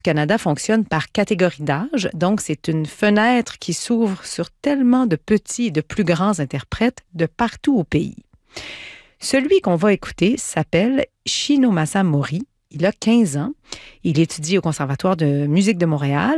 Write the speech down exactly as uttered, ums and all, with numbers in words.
Canada fonctionne par catégorie d'âge, donc c'est une fenêtre qui s'ouvre sur tellement de petits et de plus grands interprètes de partout au pays. Celui qu'on va écouter s'appelle Chinomasa Mori. Il a quinze ans. Il étudie au Conservatoire de musique de Montréal.